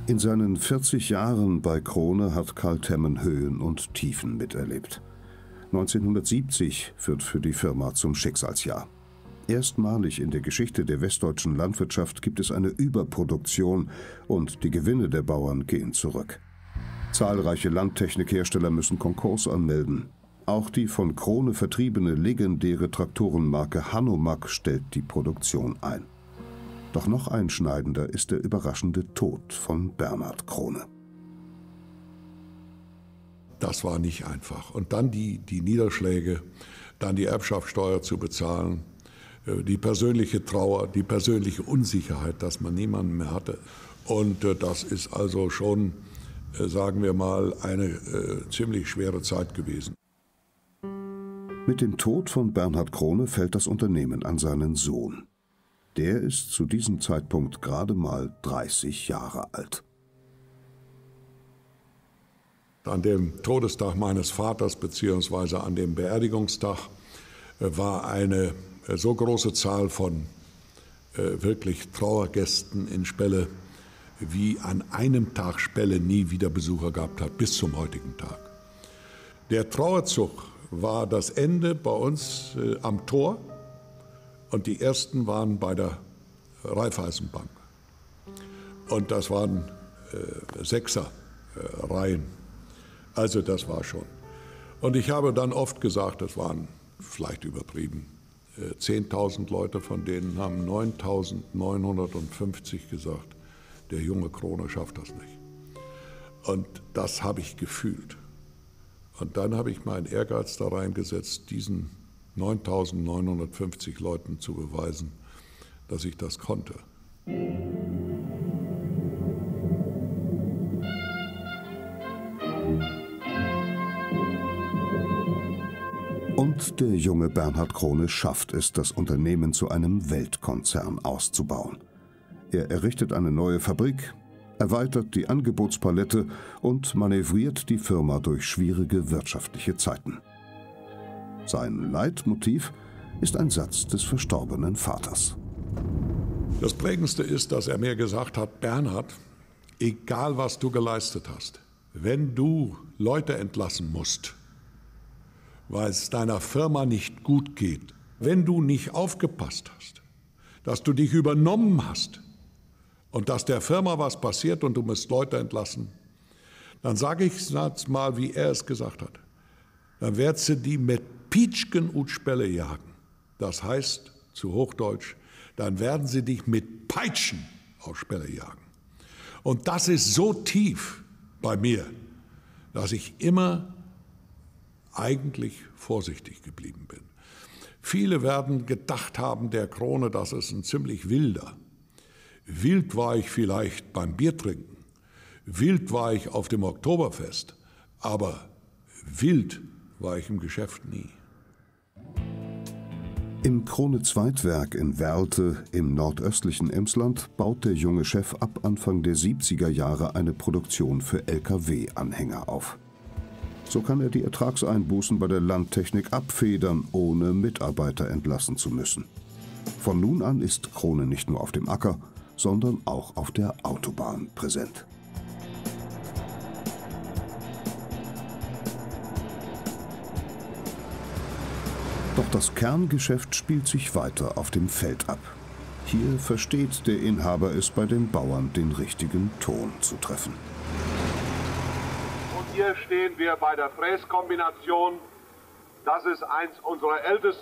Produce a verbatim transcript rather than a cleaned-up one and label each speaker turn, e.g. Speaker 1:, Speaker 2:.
Speaker 1: In seinen vierzig Jahren bei Krone hat Carl Temmen Höhen und Tiefen miterlebt. neunzehnhundertsiebzig wird für die Firma zum Schicksalsjahr. Erstmalig in der Geschichte der westdeutschen Landwirtschaft gibt es eine Überproduktion und die Gewinne der Bauern gehen zurück. Zahlreiche Landtechnikhersteller müssen Konkurs anmelden. Auch die von Krone vertriebene legendäre Traktorenmarke Hanomag stellt die Produktion ein. Doch noch einschneidender ist der überraschende Tod von Bernhard Krone.
Speaker 2: Das war nicht einfach. Und dann die, die Niederschläge, dann die Erbschaftssteuer zu bezahlen, die persönliche Trauer, die persönliche Unsicherheit, dass man niemanden mehr hatte. Und das ist also schon, sagen wir mal, eine äh, ziemlich schwere Zeit gewesen.
Speaker 1: Mit dem Tod von Bernhard Krone fällt das Unternehmen an seinen Sohn. Der ist zu diesem Zeitpunkt gerade mal dreißig Jahre alt.
Speaker 2: An dem Todestag meines Vaters bzw. an dem Beerdigungstag war eine so große Zahl von äh, wirklich Trauergästen in Spelle, wie an einem Tag Spelle nie wieder Besucher gehabt hat, bis zum heutigen Tag. Der Trauerzug war das Ende bei uns äh, am Tor. Und die ersten waren bei der Raiffeisenbank. Und das waren äh, Sechser-Reihen. Äh, also das war schon. Und ich habe dann oft gesagt, das waren vielleicht übertrieben, äh, zehntausend Leute, von denen haben neuntausendneunhundertfünfzig gesagt, der junge Krone schafft das nicht. Und das habe ich gefühlt. Und dann habe ich meinen Ehrgeiz da reingesetzt, diesen neuntausendneunhundertfünfzig Leuten zu beweisen, dass ich das konnte.
Speaker 1: Und der junge Bernhard Krone schafft es, das Unternehmen zu einem Weltkonzern auszubauen. Er errichtet eine neue Fabrik, erweitert die Angebotspalette und manövriert die Firma durch schwierige wirtschaftliche Zeiten. Sein Leitmotiv ist ein Satz des verstorbenen Vaters.
Speaker 2: Das Prägendste ist, dass er mir gesagt hat, Bernhard, egal was du geleistet hast, wenn du Leute entlassen musst, weil es deiner Firma nicht gut geht, wenn du nicht aufgepasst hast, dass du dich übernommen hast und dass der Firma was passiert und du musst Leute entlassen, dann sage ich es mal, wie er es gesagt hat, dann werd sie die mit Pietschken und Spelle jagen. Das heißt, zu Hochdeutsch, dann werden sie dich mit Peitschen auf Spelle jagen. Und das ist so tief bei mir, dass ich immer eigentlich vorsichtig geblieben bin. Viele werden gedacht haben, der Krone, das ist ein ziemlich wilder. Wild war ich vielleicht beim Biertrinken, wild war ich auf dem Oktoberfest, aber wild war ich im Geschäft nie.
Speaker 1: Im Krone-Zweitwerk in Werlte im nordöstlichen Emsland baut der junge Chef ab Anfang der siebziger Jahre eine Produktion für L K W-Anhänger auf. So kann er die Ertragseinbußen bei der Landtechnik abfedern, ohne Mitarbeiter entlassen zu müssen. Von nun an ist Krone nicht nur auf dem Acker, sondern auch auf der Autobahn präsent. Doch das Kerngeschäft spielt sich weiter auf dem Feld ab. Hier versteht der Inhaber es bei den Bauern, den richtigen Ton zu treffen.
Speaker 3: Und hier stehen wir bei der Fräskombination. Das ist eins unserer ältesten